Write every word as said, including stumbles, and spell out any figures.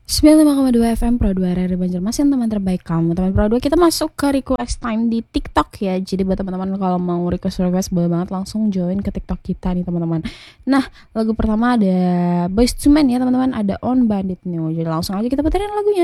sembilan puluh lima koma dua F M Pro dua R R Banjarmasin, teman terbaik kamu. Teman Pro dua, kita masuk ke request time di TikTok ya. Jadi buat teman-teman kalau mau request request boleh banget langsung join ke TikTok kita nih teman-teman. Nah, lagu pertama ada Boyz two Men ya teman-teman, ada On Bandit New. Jadi langsung aja kita puterin lagunya.